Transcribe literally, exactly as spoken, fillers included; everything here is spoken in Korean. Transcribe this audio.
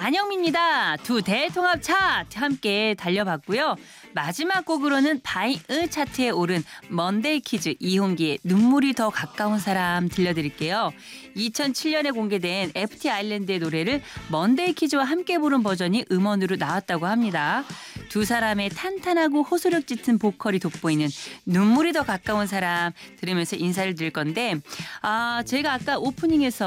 안영미입니다. 두 대통합 차트 함께 달려봤고요. 마지막 곡으로는 바이의 차트에 오른 먼데이 키즈 이홍기의 눈물이 더 가까운 사람 들려드릴게요. 이천칠 년에 공개된 에프티 아일랜드의 노래를 먼데이 키즈와 함께 부른 버전이 음원으로 나왔다고 합니다. 두 사람의 탄탄하고 호소력 짙은 보컬이 돋보이는 눈물이 더 가까운 사람 들으면서 인사를 드릴 건데 아 제가 아까 오프닝에서